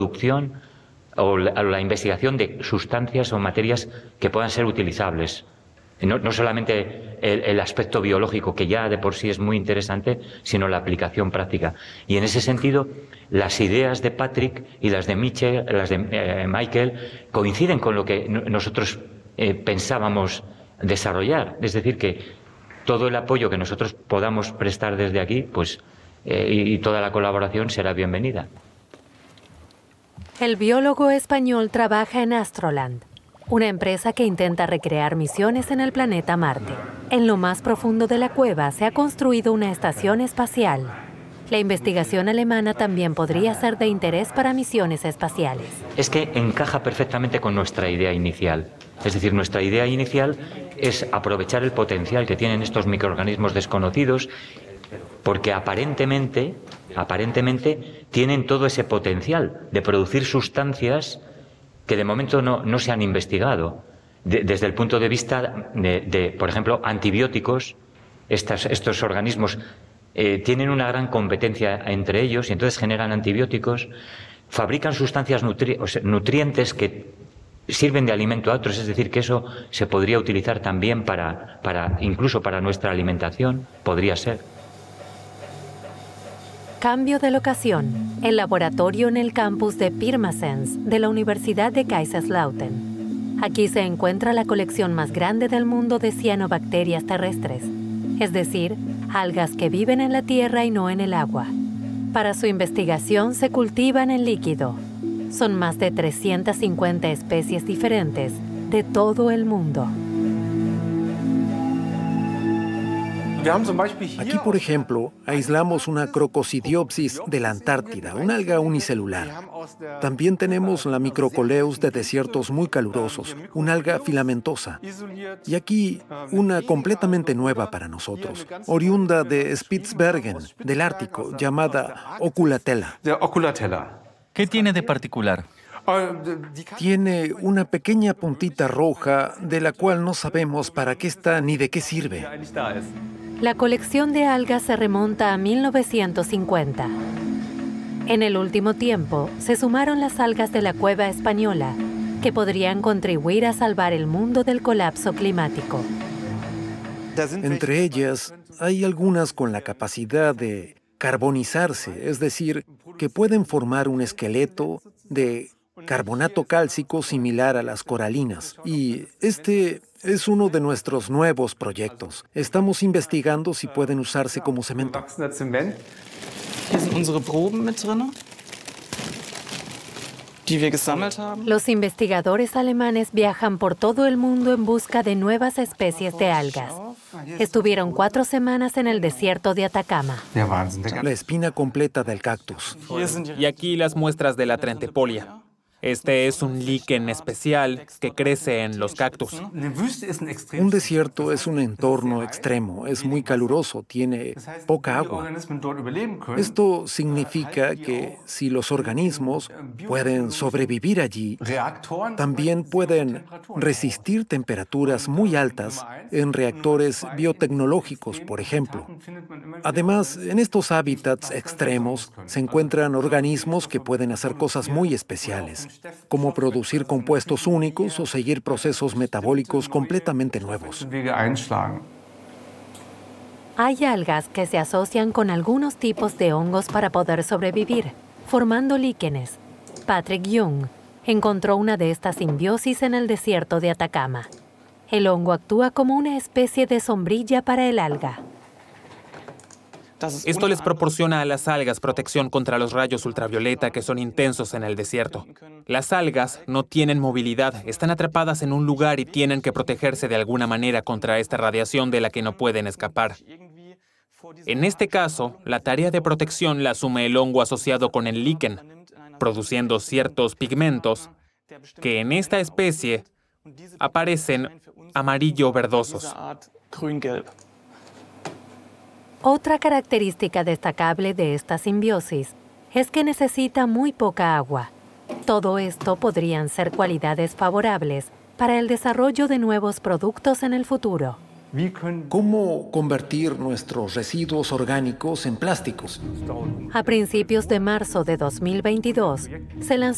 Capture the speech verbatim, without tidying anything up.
producción o la, o la investigación de sustancias o materias que puedan ser utilizables. No, no solamente el, el aspecto biológico, que ya de por sí es muy interesante, sino la aplicación práctica. Y en ese sentido, las ideas de Patrick y las de Michel, las de eh, Michael, coinciden con lo que nosotros eh, pensábamos desarrollar. Es decir, que todo el apoyo que nosotros podamos prestar desde aquí, pues, eh, y, y toda la colaboración será bienvenida. El biólogo español trabaja en Astroland, una empresa que intenta recrear misiones en el planeta Marte. En lo más profundo de la cueva se ha construido una estación espacial. La investigación alemana también podría ser de interés para misiones espaciales. Es que encaja perfectamente con nuestra idea inicial. Es decir, nuestra idea inicial es aprovechar el potencial que tienen estos microorganismos desconocidos, porque aparentemente, aparentemente tienen todo ese potencial de producir sustancias que de momento no, no se han investigado. De, desde el punto de vista de, de por ejemplo, antibióticos, estas, estos organismos eh, tienen una gran competencia entre ellos y entonces generan antibióticos, fabrican sustancias nutri o sea, nutrientes que sirven de alimento a otros, es decir, que eso se podría utilizar también para, para incluso para nuestra alimentación, podría ser. Cambio de locación. El laboratorio en el campus de Pirmasens de la Universidad de Kaiserslautern. Aquí se encuentra la colección más grande del mundo de cianobacterias terrestres, es decir, algas que viven en la tierra y no en el agua. Para su investigación se cultivan en líquido. Son más de trescientas cincuenta especies diferentes de todo el mundo. Aquí, por ejemplo, aislamos una Crocosidiopsis de la Antártida, una alga unicelular. También tenemos la Microcoleus de desiertos muy calurosos, una alga filamentosa. Y aquí, una completamente nueva para nosotros, oriunda de Spitsbergen, del Ártico, llamada Oculatella. ¿Qué tiene de particular? Tiene una pequeña puntita roja de la cual no sabemos para qué está ni de qué sirve. La colección de algas se remonta a mil novecientos cincuenta. En el último tiempo, se sumaron las algas de la cueva española, que podrían contribuir a salvar el mundo del colapso climático. Entre ellas, hay algunas con la capacidad de carbonizarse, es decir, que pueden formar un esqueleto de carbonato cálcico similar a las coralinas. Y este es uno de nuestros nuevos proyectos. Estamos investigando si pueden usarse como cemento. Los investigadores alemanes viajan por todo el mundo en busca de nuevas especies de algas. Estuvieron cuatro semanas en el desierto de Atacama. La espina completa del cactus. Y aquí las muestras de la Trentepolia. Este es un líquen especial que crece en los cactus. Un desierto es un entorno extremo, es muy caluroso, tiene poca agua. Esto significa que si los organismos pueden sobrevivir allí, también pueden resistir temperaturas muy altas en reactores biotecnológicos, por ejemplo. Además, en estos hábitats extremos se encuentran organismos que pueden hacer cosas muy especiales, como producir compuestos únicos o seguir procesos metabólicos completamente nuevos. Hay algas que se asocian con algunos tipos de hongos para poder sobrevivir, formando líquenes. Patrick Young encontró una de estas simbiosis en el desierto de Atacama. El hongo actúa como una especie de sombrilla para el alga. Esto les proporciona a las algas protección contra los rayos ultravioleta que son intensos en el desierto. Las algas no tienen movilidad, están atrapadas en un lugar y tienen que protegerse de alguna manera contra esta radiación de la que no pueden escapar. En este caso, la tarea de protección la asume el hongo asociado con el líquen, produciendo ciertos pigmentos que en esta especie aparecen amarillo-verdosos. Otra característica destacable de esta simbiosis es que necesita muy poca agua. Todo esto podrían ser cualidades favorables para el desarrollo de nuevos productos en el futuro. ¿Cómo convertir nuestros residuos orgánicos en plásticos? A principios de marzo de dos mil veintidós, se lanzó